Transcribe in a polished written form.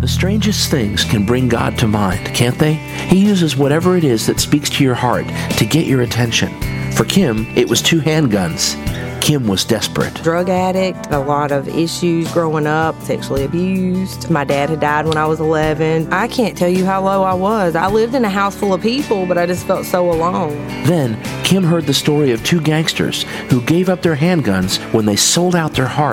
The strangest things can bring God to mind, can't they? He uses whatever it is that speaks to your heart to get your attention. For Kim, it was 2 handguns. Kim was desperate. Drug addict, a lot of issues growing up, sexually abused. My dad had died when I was 11. I can't tell you how low I was. I lived in a house full of people, but I just felt so alone. Then, Kim heard the story of 2 gangsters who gave up their handguns when they sold out their heart